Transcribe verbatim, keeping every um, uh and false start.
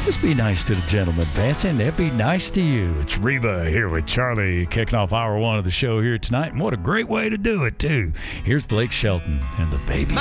Just be nice to the gentleman, Vance, and they'll be nice to you. It's Reba here with Charlie, kicking off hour one of the show here tonight. And what a great way to do it, too. Here's Blake Shelton and the Baby.